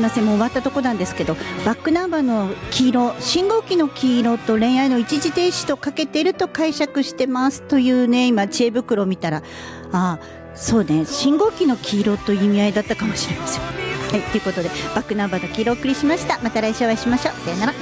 ません、もう終わったとこなんですけど、バックナンバーの黄色、信号機の黄色と恋愛の一時停止とかけてると解釈してますというね、今知恵袋を見たら、そうね、信号機の黄色という意味合いだったかもしれません。はい、ということでバックナンバーの黄色をお送りしました。また来週お会いしましょう。さよなら。